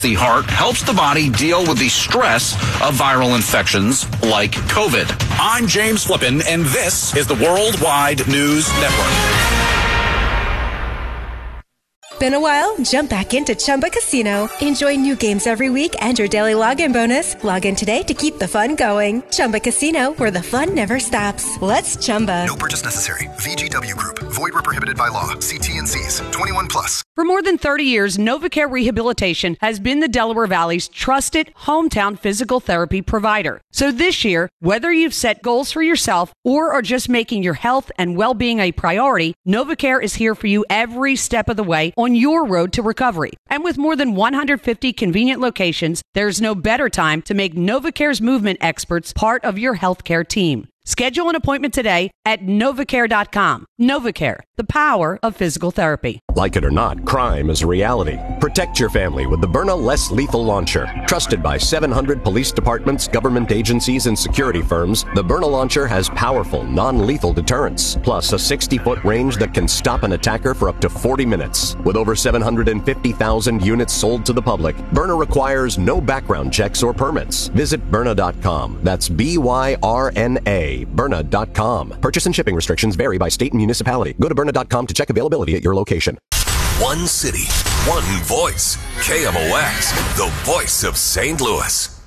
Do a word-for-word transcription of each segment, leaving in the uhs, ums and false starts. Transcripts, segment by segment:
The heart helps the body deal with the stress of viral infections like COVID. I'm James Flippin, and this is the Worldwide News Network. Been a while? Jump back into Chumba Casino. Enjoy new games every week and your daily login bonus. Log in today to keep the fun going. Chumba Casino, where the fun never stops. Let's Chumba. No purchase necessary. V G W Group. Void where prohibited by law. See T and C's. twenty-one plus. For more than thirty years, NovaCare Rehabilitation has been the Delaware Valley's trusted hometown physical therapy provider. So this year, whether you've set goals for yourself or are just making your health and well-being a priority, NovaCare is here for you every step of the way on your road to recovery. And with more than one hundred fifty convenient locations, there's no better time to make NovaCare's movement experts part of your healthcare team. Schedule an appointment today at novacare dot com. NovaCare, the power of physical therapy. Like it or not, crime is a reality. Protect your family with the Byrna Less Lethal Launcher. Trusted by seven hundred police departments, government agencies, and security firms, the Byrna Launcher has powerful, non-lethal deterrence, plus a sixty-foot range that can stop an attacker for up to forty minutes. With over seven hundred fifty thousand units sold to the public, Byrna requires no background checks or permits. Visit Byrna dot com. That's B Y R N A. Byrna dot com. Purchase and shipping restrictions vary by state and municipality. Go to Byrna dot com to check availability at your location. One city, one voice. K M O X, the voice of Saint Louis.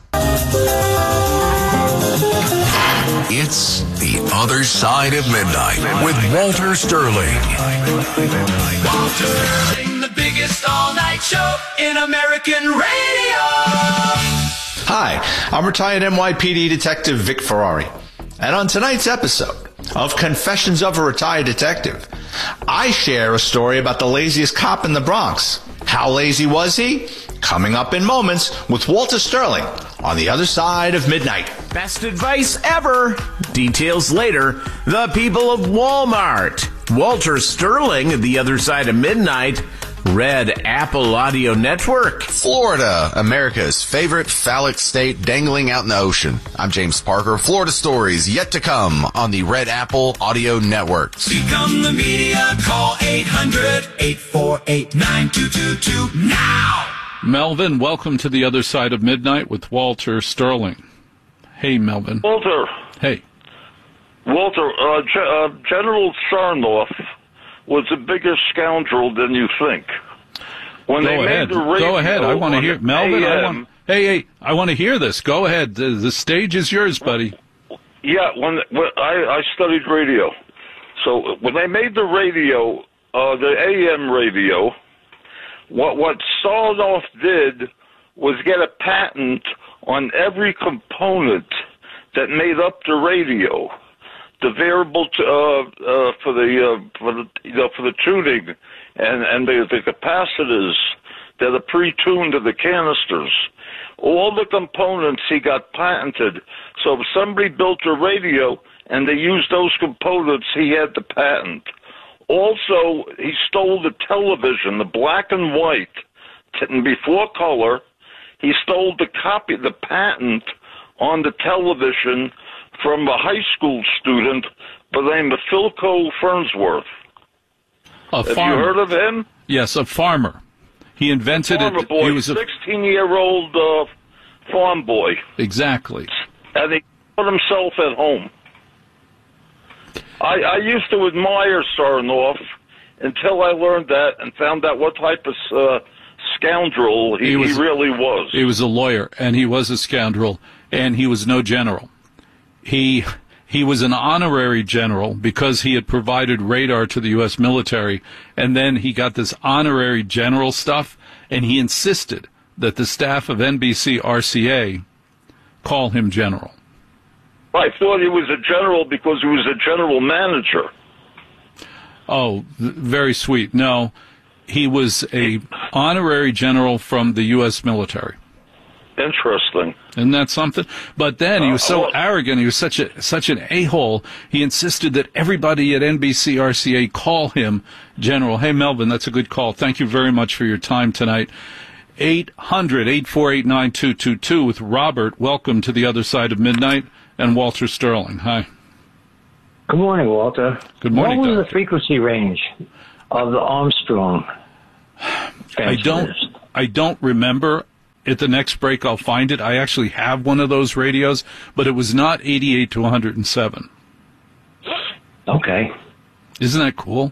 It's The Other Side of Midnight with Walter Sterling. Walter Sterling, the biggest all-night show in American radio. Hi, I'm retired N Y P D Detective Vic Ferrari. And on tonight's episode of Confessions of a Retired Detective, I share a story about the laziest cop in the Bronx. How lazy was he? Coming up in moments with Walter Sterling on The Other Side of Midnight. Best advice ever. Details later. The people of Walmart. Walter Sterling, The Other Side of Midnight. Red Apple Audio Network. Florida, America's favorite phallic state dangling out in the ocean. I'm James Parker. Florida stories yet to come on the Red Apple Audio Network. Become the media. Call eight hundred, eight four eight, nine two two two now. Melvin, welcome to The Other Side of Midnight with Walter Sterling. Hey, Melvin. Walter. Hey. Walter, uh, G- uh, General Sarnoff was a bigger scoundrel than you think. When Go they ahead. Made the radio Go ahead. I want to hear Melvin. I want. Hey, hey. I want to hear this. Go ahead. The, the stage is yours, buddy. Yeah. When, when I, I studied radio, so when they made the radio, uh, the A M radio, what what Sarnoff did was get a patent on every component that made up the radio. The variable t- uh, uh, for the uh, for the you know for the tuning and and the, the capacitors that are pre-tuned to the canisters, all the components he got patented. So if somebody built a radio and they used those components, he had the patent. Also, he stole the television, the black and white, t- before color. He stole the copy, the patent on the television from a high school student by the name of Philco Fernsworth. A Have farmer. you heard of him? Yes, a farmer. He invented farmer it. Boy, he was a sixteen-year-old uh, farm boy. Exactly. And he put himself at home. I, I used to admire Sarnoff until I learned that and found out what type of uh, scoundrel he, he, was, he really was. He was a lawyer, and he was a scoundrel, and he was no general. He he was an honorary general because he had provided radar to the U S military, and then he got this honorary general stuff, and he insisted that the staff of N B C R C A call him general. I thought he was a general because he was a general manager. Oh, very sweet. No, he was a honorary general from the U S military. Interesting. Isn't that something? But then he was so uh, arrogant. He was such a such an a-hole. He insisted that everybody at N B C R C A call him general. Hey, Melvin, that's a good call. Thank you very much for your time tonight. eight hundred, eight four eight, nine two two two with Robert. Welcome to The Other Side of Midnight. And Walter Sterling. Hi. Good morning, Walter. Good morning, What was Doctor the frequency range of the Armstrong I don't, I don't remember. at the next break I'll find it. I actually have one of those radios, but it was not eighty-eight to one hundred seven. Okay. Isn't that cool?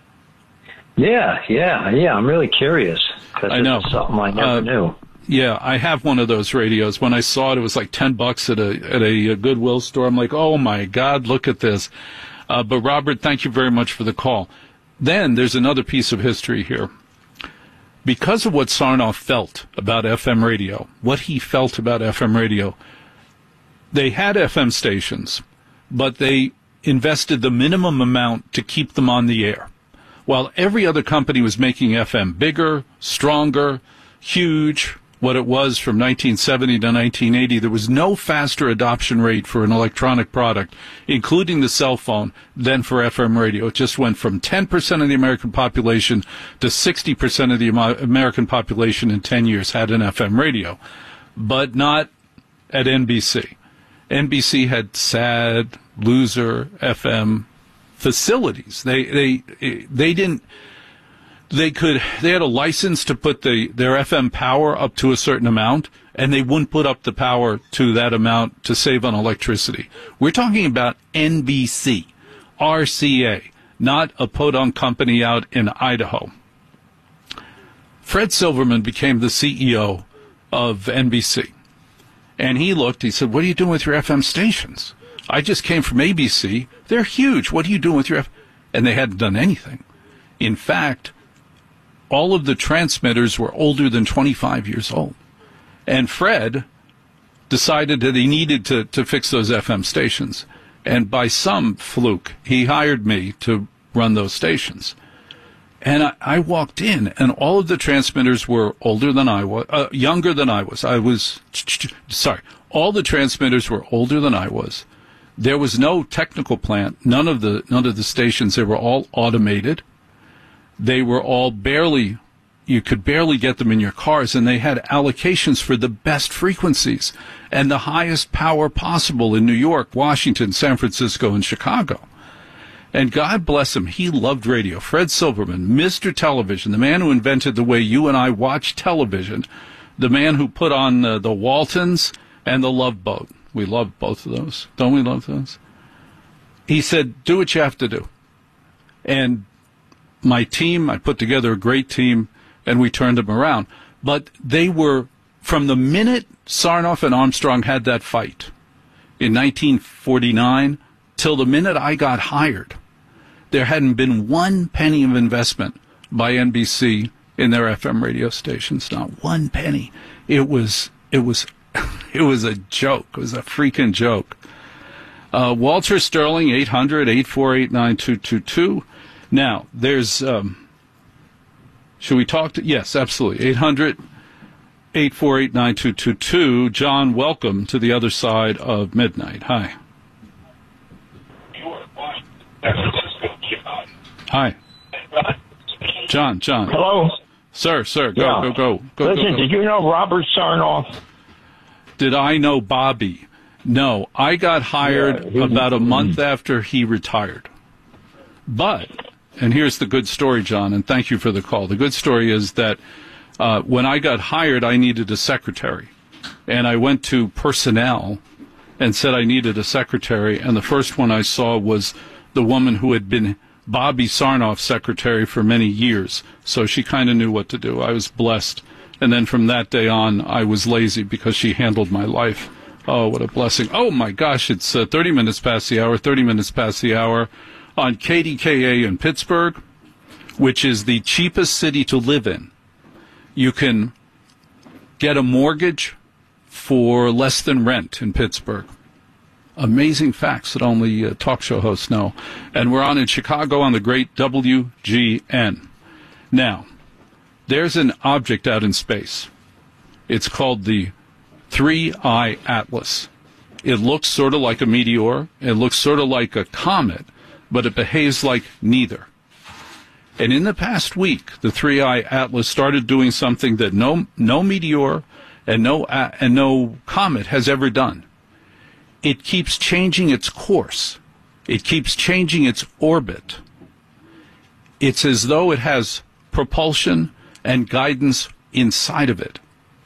Yeah, yeah, yeah. I'm really curious because I know. It's something I never uh, knew. Yeah, I have one of those radios. When I saw it, it was like ten bucks at a at a, a Goodwill store. I'm like, oh my God, look at this. Uh, but Robert, thank you very much for the call. Then there's another piece of history here. Because of what Sarnoff felt about F M radio, what he felt about F M radio, they had F M stations, but they invested the minimum amount to keep them on the air. While every other company was making F M bigger, stronger, huge, what it was from nineteen seventy to nineteen eighty, there was no faster adoption rate for an electronic product, including the cell phone, than for F M radio. It just went from ten percent of the American population to sixty percent of the American population in ten years had an F M radio, but not at N B C. N B C had sad, loser F M facilities. They they they didn't. They could. They had a license to put the their F M power up to a certain amount, and they wouldn't put up the power to that amount to save on electricity. We're talking about N B C, R C A, not a podunk company out in Idaho. Fred Silverman became the C E O of N B C, and he looked. He said, "What are you doing with your F M stations? I just came from A B C. They're huge. What are you doing with your F M?" And they hadn't done anything. In fact, all of the transmitters were older than twenty-five years old. And Fred decided that he needed to, to fix those F M stations. And by some fluke, he hired me to run those stations. And I, I walked in, and all of the transmitters were older than I was, uh, younger than I was. I was, sorry, all the transmitters were older than I was. There was no technical plant. None of the none of the stations, they were all automated. They were all barely, you could barely get them in your cars, and they had allocations for the best frequencies and the highest power possible in New York, Washington, San Francisco, and Chicago. And God bless him, he loved radio. Fred Silverman, Mister Television, the man who invented the way you and I watch television, the man who put on uh, the Waltons and the Love Boat. We love both of those. Don't we love those? He said, do what you have to do. And my team, I put together a great team, and we turned them around. But they were, from the minute Sarnoff and Armstrong had that fight in nineteen forty-nine till the minute I got hired, there hadn't been one penny of investment by N B C in their F M radio stations. Not one penny. It was, it was, it was a joke. It was a freaking joke. Uh, Walter Sterling, eight hundred, eight four eight, nine two two two. Now, there's, um, should we talk to, yes, absolutely, eight hundred, eight four eight, nine two two two. John, welcome to the other side of midnight. Hi. Hi. John, John. Hello? Sir, sir, go, yeah. go, go, go. Listen, go, go. did you know Robert Sarnoff? Did I know Bobby? No, I got hired yeah, he, about a month after he retired. But, and here's the good story, John, and thank you for the call. The good story is that uh, when I got hired, I needed a secretary. And I went to personnel and said I needed a secretary, and the first one I saw was the woman who had been Bobby Sarnoff's secretary for many years. So she kind of knew what to do. I was blessed. And then from that day on, I was lazy because she handled my life. Oh, what a blessing. Oh, my gosh, it's uh, thirty minutes past the hour, thirty minutes past the hour on K D K A in Pittsburgh, which is the cheapest city to live in. You can get a mortgage for less than rent in Pittsburgh. Amazing facts that only uh, talk show hosts know. And we're on in Chicago on the great W G N. Now, there's an object out in space. It's called the three I Atlas. It looks sort of like a meteor. It looks sort of like a comet, but it behaves like neither. And in the past week, the three I Atlas started doing something that no no meteor and no uh, and no comet has ever done. It keeps changing its course. It keeps changing its orbit. It's as though it has propulsion and guidance inside of it.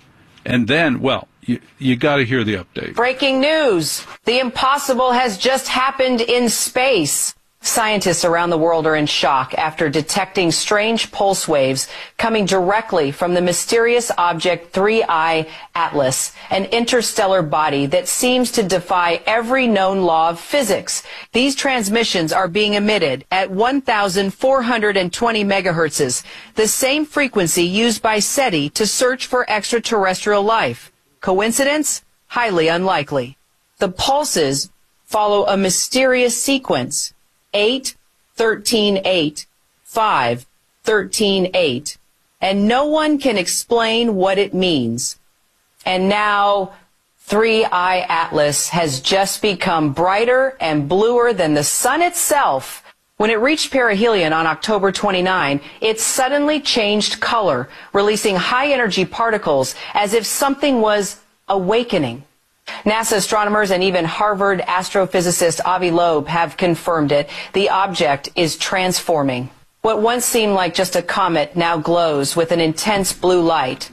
And then, well, you, you got to hear the update. Breaking news. The impossible has just happened in space. Scientists around the world are in shock after detecting strange pulse waves coming directly from the mysterious object three I Atlas, an interstellar body that seems to defy every known law of physics. These transmissions are being emitted at one thousand four hundred twenty megahertzes, the same frequency used by SETI to search for extraterrestrial life. Coincidence? Highly unlikely. The pulses follow a mysterious sequence. eight, thirteen, eight, five, thirteen, eight. And no one can explain what it means. And now, three I Atlas has just become brighter and bluer than the sun itself. When it reached perihelion on October twenty-ninth, it suddenly changed color, releasing high-energy particles as if something was awakening. NASA astronomers and even Harvard astrophysicist Avi Loeb have confirmed it. The object is transforming. What once seemed like just a comet now glows with an intense blue light.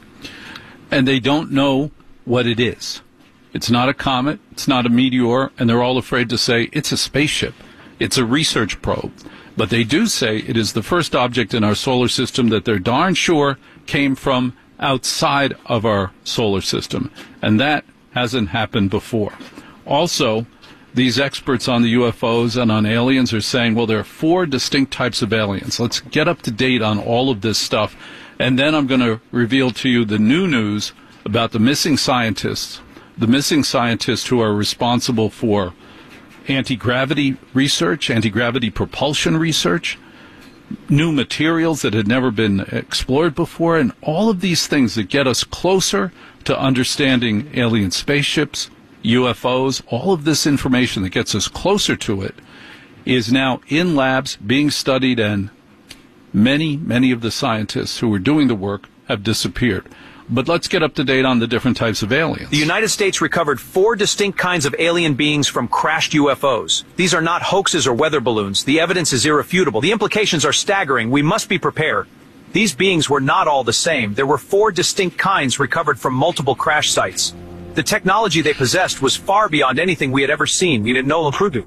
And they don't know what it is. It's not a comet, it's not a meteor, and they're all afraid to say it's a spaceship. It's a research probe. But they do say it is the first object in our solar system that they're darn sure came from outside of our solar system. And that hasn't happened before. Also, these experts on the U F Os and on aliens are saying, well, there are four distinct types of aliens. Let's get up to date on all of this stuff. And then I'm going to reveal to you the new news about the missing scientists, the missing scientists who are responsible for anti-gravity research, anti-gravity propulsion research, new materials that had never been explored before, and all of these things that get us closer to understanding alien spaceships, U F Os, all of this information that gets us closer to it is now in labs being studied, and many, many of the scientists who were doing the work have disappeared. But let's get up to date on the different types of aliens. The United States recovered four distinct kinds of alien beings from crashed U F Os. These are not hoaxes or weather balloons. The evidence is irrefutable. The implications are staggering. We must be prepared. These beings were not all the same. There were four distinct kinds recovered from multiple crash sites. The technology they possessed was far beyond anything we had ever seen. We didn't know Prudu.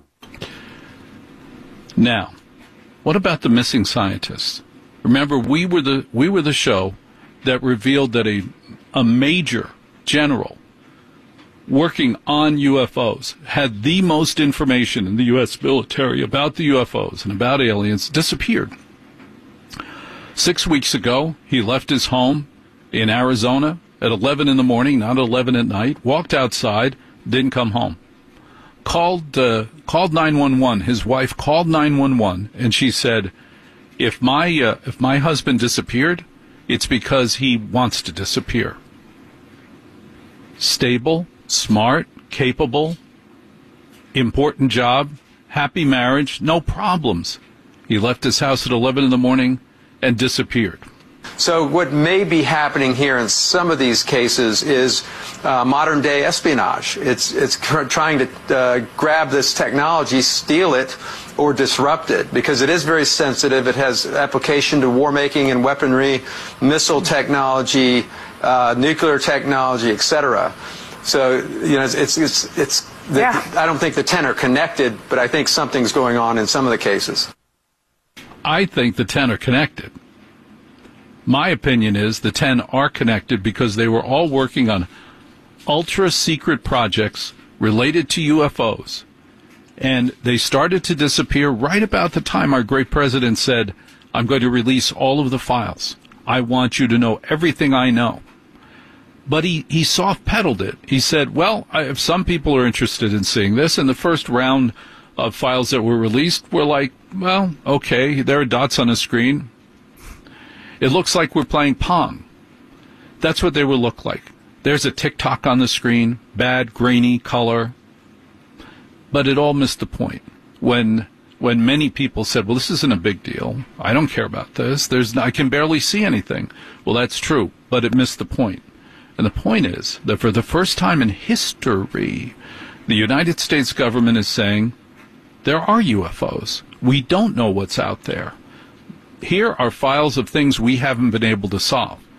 Now, what about the missing scientists? Remember, we were the we were the show that revealed that a a major general working on U F Os had the most information in the U S military about the U F Os and about aliens disappeared. Six weeks ago, he left his home in Arizona at eleven in the morning, not eleven at night, walked outside, didn't come home. Called uh, called nine one one. His wife called nine one one, and she said, if my uh, if my husband disappeared, it's because he wants to disappear. Stable, smart, capable, important job, happy marriage, no problems. He left his house at eleven in the morning and disappeared. So what may be happening here in some of these cases is uh, modern-day espionage. It's, it's tr- trying to uh, grab this technology, steal it, or disrupt it, because it is very sensitive. It has application to war-making and weaponry, missile technology, uh, nuclear technology, et cetera. So, you know, it's, it's, it's, it's the, yeah. I don't think the ten are connected, but I think something's going on in some of the cases. I think the ten are connected. My opinion is the ten are connected because they were all working on ultra-secret projects related to U F Os. And they started to disappear right about the time our great president said, I'm going to release all of the files. I want you to know everything I know. But he, he soft-pedaled it. He said, well, I, if some people are interested in seeing this, and the first round of files that were released were like, well, okay, there are dots on a screen. It looks like we're playing Pong. That's what they will look like. There's a tick-tock on the screen, bad, grainy color. But it all missed the point. When when many people said, well, this isn't a big deal. I don't care about this. There's I can barely see anything. Well, that's true, but it missed the point. And the point is that for the first time in history, the United States government is saying, there are U F Os. We don't know what's out there. Here are files of things we haven't been able to solve.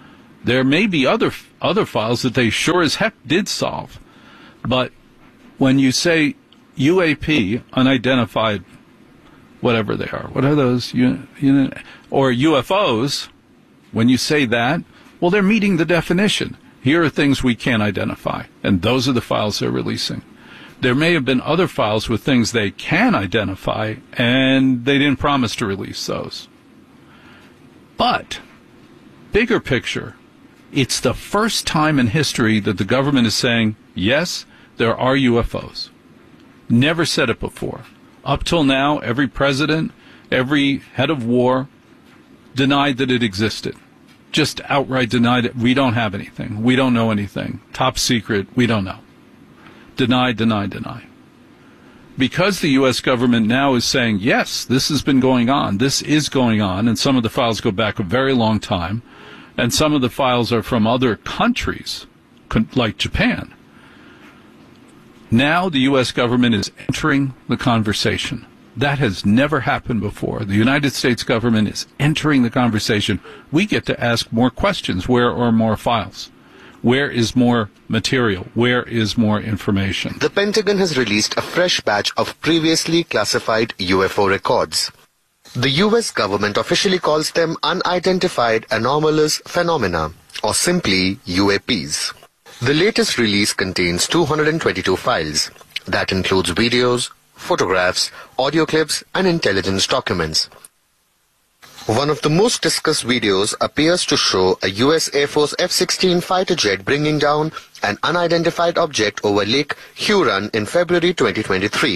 There may be other other files that they sure as heck did solve. But when you say U A P, unidentified, whatever they are, what are those? You, you, or U F Os, when you say that, well, they're meeting the definition. Here are things we can't identify, and those are the files they're releasing. There may have been other files with things they can identify, and they didn't promise to release those. But, bigger picture, it's the first time in history that the government is saying, yes, there are U F Os. Never said it before. Up till now, every president, every head of war denied that it existed. Just outright denied it. We don't have anything. We don't know anything. Top secret. We don't know. Denied, denied, denied. Because the U S government now is saying, yes, this has been going on. This is going on. And some of the files go back a very long time. And some of the files are from other countries, like Japan. Now the U S government is entering the conversation. That has never happened before. The United States government is entering the conversation. We get to ask more questions. Where are more files? Where is more material? Where is more information? The Pentagon has released a fresh batch of previously classified U F O records. The U S government officially calls them unidentified anomalous phenomena, or simply U A Ps. The latest release contains two hundred twenty-two files. That includes videos, photographs, audio clips, and intelligence documents. One of the most discussed videos appears to show a U S Air Force F sixteen fighter jet bringing down an unidentified object over Lake Huron in February twenty twenty-three.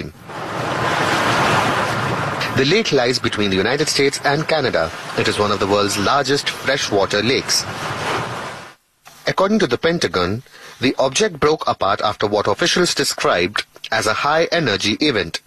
The lake lies between the United States and Canada. It is one of the world's largest freshwater lakes. According to the Pentagon, the object broke apart after what officials described as a high-energy event.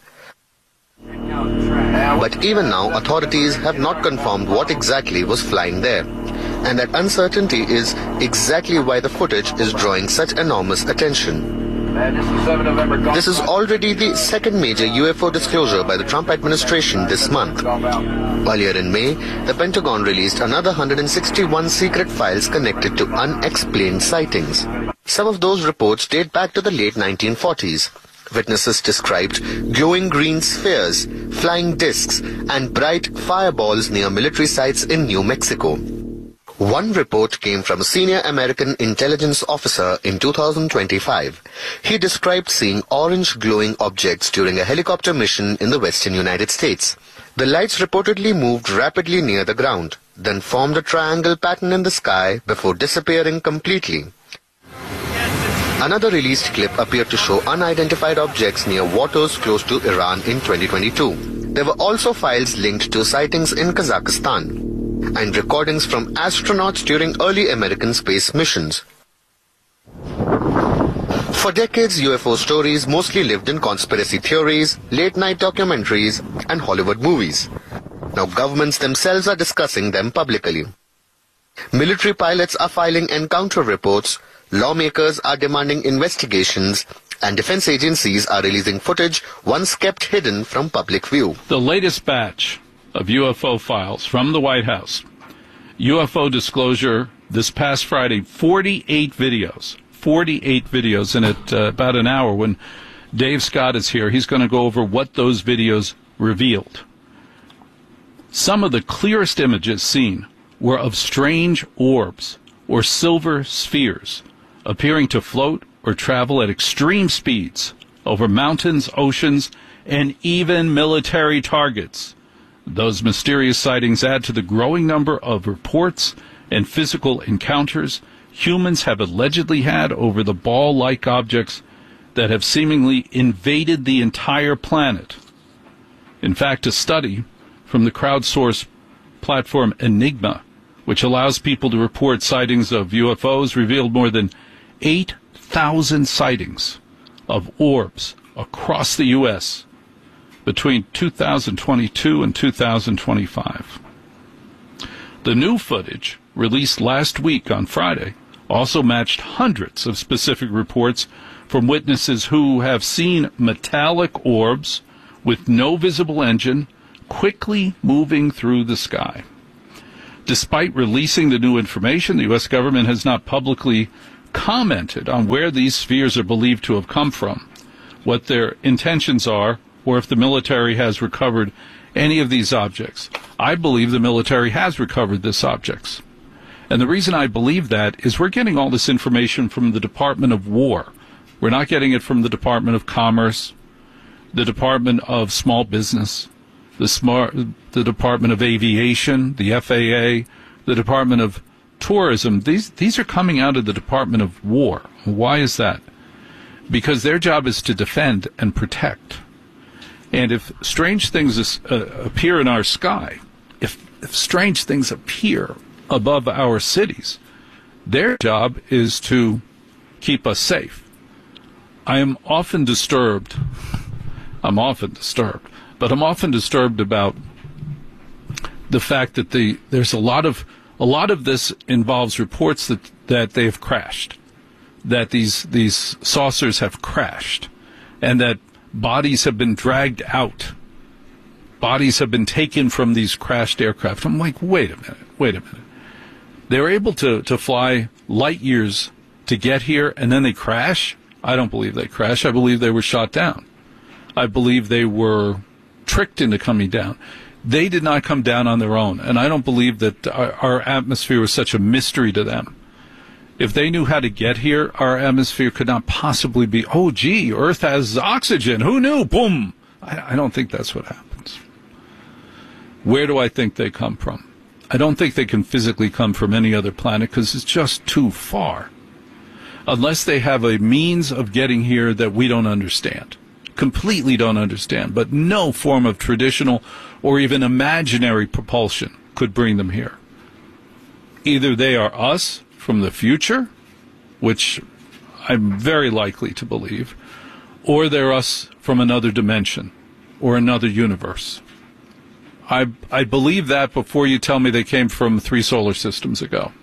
But even now, authorities have not confirmed what exactly was flying there. And that uncertainty is exactly why the footage is drawing such enormous attention. This is already the second major U F O disclosure by the Trump administration this month. Earlier in May, the Pentagon released another one hundred sixty-one secret files connected to unexplained sightings. Some of those reports date back to the late nineteen forties. Witnesses described glowing green spheres, flying discs, and bright fireballs near military sites in New Mexico. One report came from a senior American intelligence officer in two thousand twenty-five. He described seeing orange glowing objects during a helicopter mission in the western United States. The lights reportedly moved rapidly near the ground, then formed a triangle pattern in the sky before disappearing completely. Another released clip appeared to show unidentified objects near waters close to Iran in twenty twenty-two. There were also files linked to sightings in Kazakhstan and recordings from astronauts during early American space missions. For decades, U F O stories mostly lived in conspiracy theories, late-night documentaries, and Hollywood movies. Now governments themselves are discussing them publicly. Military pilots are filing encounter reports, lawmakers are demanding investigations, and defense agencies are releasing footage once kept hidden from public view. The latest batch of U F O files from the White House. U F O disclosure this past Friday, forty-eight videos. forty-eight videos in it, uh, about an hour. When Dave Scott is here, he's going to go over what those videos revealed. Some of the clearest images seen were of strange orbs or silver spheres appearing to float or travel at extreme speeds over mountains, oceans, and even military targets. Those mysterious sightings add to the growing number of reports and physical encounters humans have allegedly had over the ball-like objects that have seemingly invaded the entire planet. In fact, a study from the crowdsourced platform Enigma, which allows people to report sightings of U F Os, revealed more than eight thousand sightings of orbs across the U S between two thousand twenty-two and two thousand twenty-five. The new footage, released last week on Friday, also matched hundreds of specific reports from witnesses who have seen metallic orbs with no visible engine quickly moving through the sky. Despite releasing the new information, the U S government has not publicly commented on where these spheres are believed to have come from, what their intentions are, or if the military has recovered any of these objects. I believe the military has recovered these objects. And the reason I believe that is we're getting all this information from the Department of War. We're not getting it from the Department of Commerce, the Department of Small Business, the, smart, the Department of Aviation, the F A A, the Department of Tourism. These, these are coming out of the Department of War. Why is that? Because their job is to defend and protect. And if strange things is, uh, appear in our sky, if, if strange things appear above our cities, their job is to keep us safe. I am often disturbed, I'm often disturbed, but I'm often disturbed about the fact that the there's a lot of a lot of this involves reports that, that they've crashed, that these these saucers have crashed, and that bodies have been dragged out. Bodies have been taken from these crashed aircraft. I'm like, wait a minute, wait a minute. They were able to, to fly light years to get here, and then they crash? I don't believe they crashed. I believe they were shot down. I believe they were tricked into coming down. They did not come down on their own, and I don't believe that our, our atmosphere was such a mystery to them. If they knew how to get here, our atmosphere could not possibly be, oh, gee, Earth has oxygen. Who knew? Boom. I, I don't think that's what happens. Where do I think they come from? I don't think they can physically come from any other planet because it's just too far. Unless they have a means of getting here that we don't understand. Completely don't understand. But no form of traditional or even imaginary propulsion could bring them here. Either they are us from the future, which I'm very likely to believe, or they're us from another dimension or another universe. I, I believe that before you tell me they came from three solar systems ago.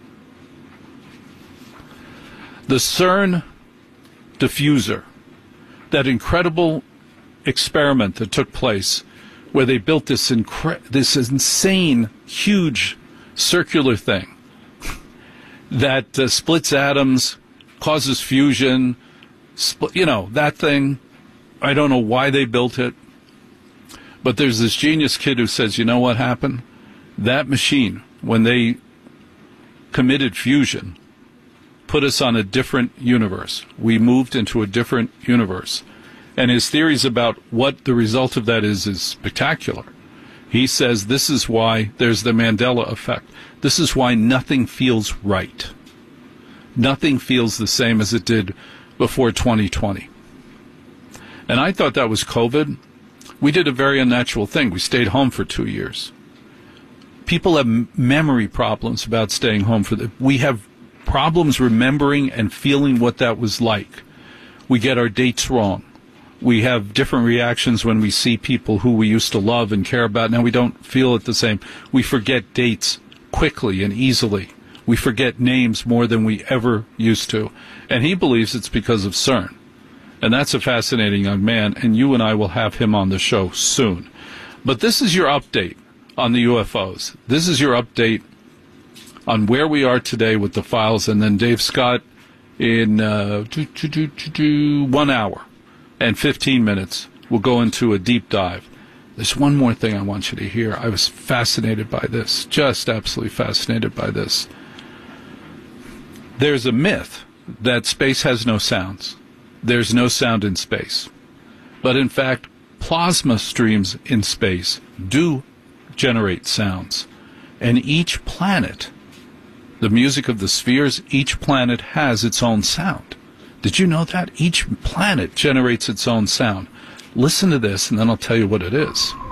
The CERN diffuser, that incredible experiment that took place where they built this incre- this insane, huge circular thing that uh, splits atoms, causes fusion, spl- you know, that thing. I don't know why they built it. But there's this genius kid who says, you know what happened? That machine, when they committed fusion, put us on a different universe. We moved into a different universe. And his theories about what the result of that is is spectacular. He says this is why there's the Mandela effect. This is why nothing feels right. Nothing feels the same as it did before twenty twenty. And I thought that was COVID. We did a very unnatural thing. We stayed home for two years. People have m- memory problems about staying home for the. We have problems remembering and feeling what that was like. We get our dates wrong. We have different reactions when we see people who we used to love and care about. Now we don't feel it the same. We forget dates quickly and easily. We forget names more than we ever used to. And he believes it's because of CERN. And that's a fascinating young man, and you and I will have him on the show soon. But this is your update on the U F Os. This is your update on where we are today with the files, and then Dave Scott in uh, do, do, do, do, do, one hour and fifteen minutes will go into a deep dive. There's one more thing I want you to hear. I was fascinated by this, just absolutely fascinated by this. There's a myth that space has no sounds. There's no sound in space. But in fact, plasma streams in space do generate sounds. And each planet, the music of the spheres, each planet has its own sound. Did you know that? Each planet generates its own sound. Listen to this, and then I'll tell you what it is.